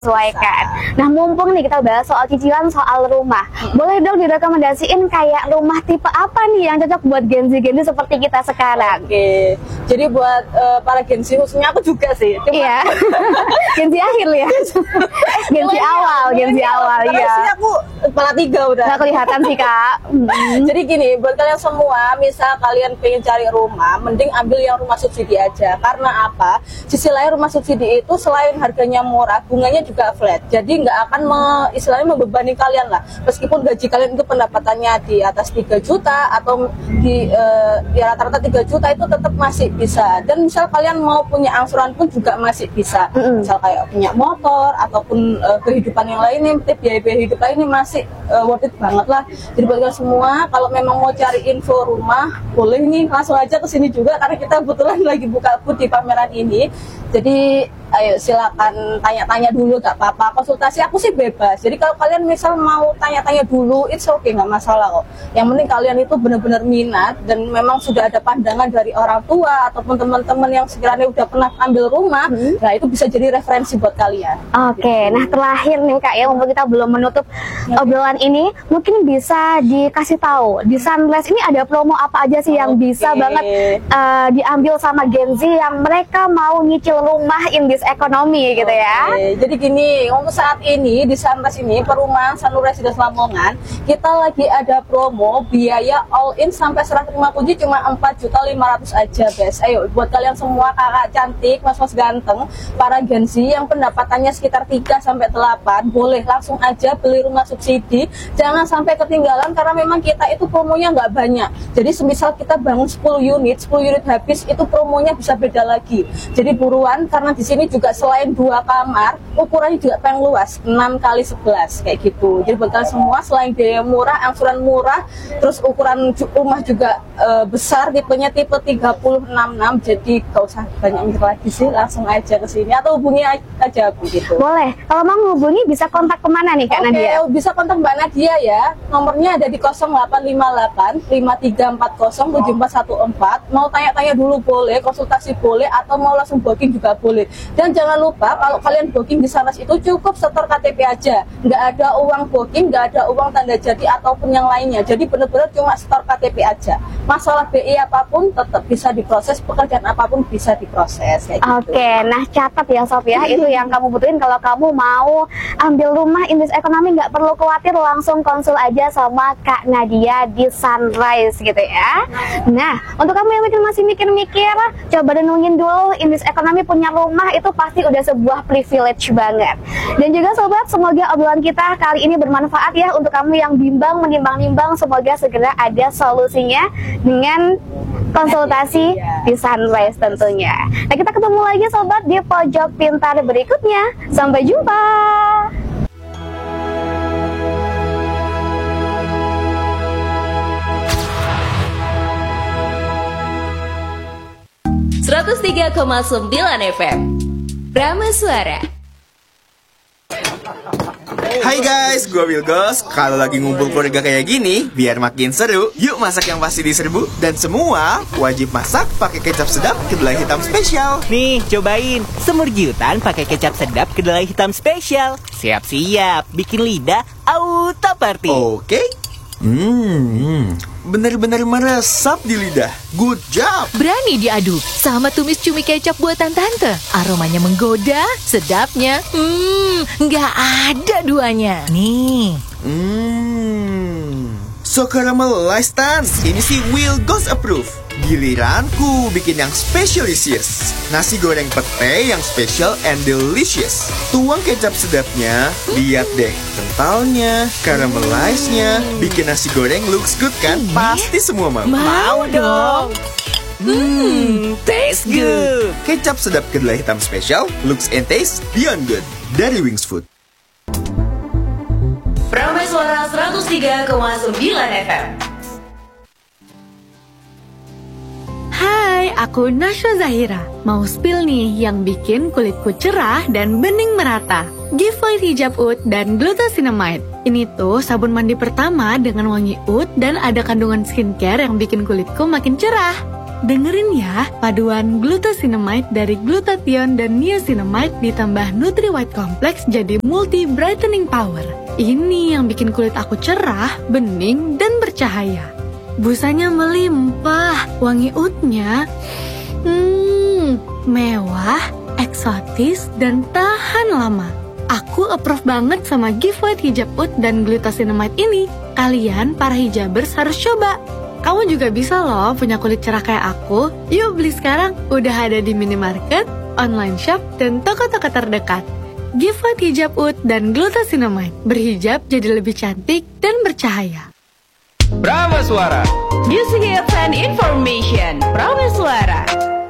sesuaikan. Nah, mumpung nih kita bahas soal cicilan soal rumah, boleh dong direkomendasiin kayak rumah tipe apa nih yang cocok buat Gen Z seperti kita sekarang? Oke, jadi buat para Gen Z, khususnya aku juga sih. Iya, Gen Z akhir ya. Gen Z awal, Karena iya. sih aku kepala 3 udah. Nggak kelihatan sih Kak. Jadi gini, buat kalian semua, misal kalian pengen cari rumah, mending ambil yang rumah subsidi aja. Karena apa? Sisi lain rumah subsidi itu selain harganya murah, bunganya juga flat. Jadi nggak akan istilahnya membebani kalian lah. Meskipun gaji kalian itu pendapatannya di atas 3 juta atau di rata-rata 3 juta itu tetap masih bisa. Dan misal kalian mau punya angsuran pun juga masih bisa. Misal kayak punya motor ataupun kehidupan yang lainnya, biaya-biaya hidup lainnya masih worth it banget lah. Jadi buat kalian semua, kalau memang mau cari info rumah, boleh nih langsung aja ke sini juga karena kita kebetulan lagi buka booth di pameran ini. Jadi ayo silakan tanya-tanya dulu, gak apa-apa. Konsultasi aku sih bebas. Jadi kalau kalian misal mau tanya-tanya dulu, it's okay, nggak masalah kok. Yang penting kalian itu benar-benar minat dan memang sudah ada pandangan dari orang tua ataupun teman-teman yang sekiranya udah pernah ambil rumah. Nah itu bisa jadi referensi buat kalian. Oke, nah terakhir nih Kak ya, mumpung kita belum menutup obrolan ini, mungkin bisa dikasih tahu di Sunrise ini ada promo apa aja sih yang bisa banget diambil sama Gen Z yang mereka mau nyicil rumah in this ekonomi gitu ya. Jadi gini, untuk saat ini di Sunrise ini perumahan Sanur Residence Lamongan kita lagi ada promo biaya all in sampai serah terima kunci cuma 4.500.000 aja guys. Ayo buat kalian semua kakak cantik, mas-mas ganteng, para Gen Z yang pendapatannya sekitar 3 sampai 8, boleh langsung aja beli rumah subsidi. Jangan sampai ketinggalan karena memang kita itu promonya nggak banyak. Jadi semisal kita bangun 10 unit habis itu promonya bisa beda lagi. Jadi buruan karena di sini juga selain 2 kamar, ukurannya juga paling luas, 6x11 kayak gitu. Jadi buat kalian semua selain biaya murah, angsuran murah, terus ukuran rumah juga besar, tipenya tipe 3066. Jadi gak usah banyak mikir lagi sih, langsung aja ke sini atau hubungi aja aku gitu. Boleh. Kalau mau menghubungi bisa kontak kemana nih Kak Nadia? Bisa kontak Mbak Nadia ya. Nomornya ada di 0858 5340 7414. Mau tanya-tanya dulu boleh, konsultasi boleh, atau mau langsung booking juga boleh. Dan jangan lupa kalau kalian booking di Sunrise itu cukup setor KTP aja, nggak ada uang booking, nggak ada uang tanda jadi ataupun yang lainnya. Jadi benar-benar cuma setor KTP aja. Masalah BI apapun tetap bisa diproses, pekerjaan apapun bisa diproses. Oke, nah catat ya Sof ya, itu yang kamu butuhin kalau kamu mau ambil rumah in this ekonomi, nggak perlu khawatir, langsung konsul aja sama Kak Nadia di Sunrise gitu ya. Nah, untuk kamu yang masih mikir-mikir, coba renungin dulu, in this ekonomi punya rumah itu pasti udah sebuah privilege banget. Dan juga sobat, semoga obrolan kita kali ini bermanfaat ya untuk kamu yang bimbang, menimbang-nimbang. Semoga segera ada solusinya dengan konsultasi di Sunrise tentunya. Nah, kita ketemu lagi sobat di pojok pintar berikutnya. Sampai jumpa. FM Rama Suara. Hai guys, gue Wilgos. Kalau lagi ngumpul keluarga kayak gini, biar makin seru, yuk masak yang pasti diserbu. Dan semua wajib masak pakai kecap sedap kedelai hitam spesial. Nih, cobain semur giutan pakai kecap sedap kedelai hitam spesial. Siap-siap, bikin lidah auto party. Oke. Bener-bener meresap di lidah. Good job. Berani diadu sama tumis cumi kecap buatan tante. Aromanya menggoda, sedapnya nggak ada duanya. Nih. So caramelized Tan. Ini sih Wilgos approve. Giliranku bikin yang specialisius. Nasi goreng pete yang special and delicious. Tuang kecap sedapnya. Lihat deh, kentalnya, caramelized-nya. Bikin nasi goreng looks good kan? Pasti semua mau. Mau dong. Taste good. Kecap sedap kedelai hitam special, looks and taste beyond good. Dari Wings Food. Rama Suara 103,9 FM. Hai, aku Nasya Zahira. Mau spill nih yang bikin kulitku cerah dan bening merata. Giveaway hijab oud dan glucosinamide. Ini tuh sabun mandi pertama dengan wangi oud dan ada kandungan skincare yang bikin kulitku makin cerah. Dengerin ya, paduan glucosinamide dari glutathione dan niacinamide ditambah Nutri-White Complex jadi multi brightening power. Ini yang bikin kulit aku cerah, bening, dan bercahaya. Busanya melimpah, wangi oatnya mewah, eksotis, dan tahan lama. Aku approve banget sama Giveaway Hijab Oat dan glucosinamide ini. Kalian para hijabers harus coba. Kamu juga bisa loh punya kulit cerah kayak aku. Yuk beli sekarang, udah ada di minimarket, online shop, dan toko-toko terdekat. Giveaway Hijab Oat dan glucosinamide. Berhijab jadi lebih cantik dan bercahaya. Bravo Suara. Music and Information. Bravo Suara.